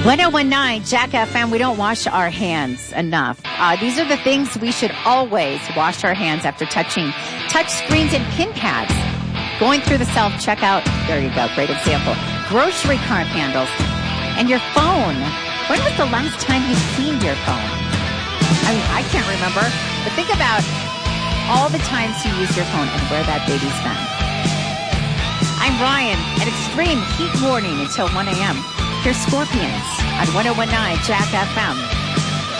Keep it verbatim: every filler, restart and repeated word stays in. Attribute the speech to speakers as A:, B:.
A: ten Jack F M, we don't wash our hands enough. Uh, these are the things we should always wash our hands after touching touch screens and pin pads. Going through the self-checkout, there you go, great example. Grocery cart handles and your phone. When was the last time you cleaned your phone? I mean, I can't remember, but think about all the times you use your phone and where that baby's been. I'm Ryan, an extreme heat warning until one a.m. Here's Scorpions on ten Jack F M.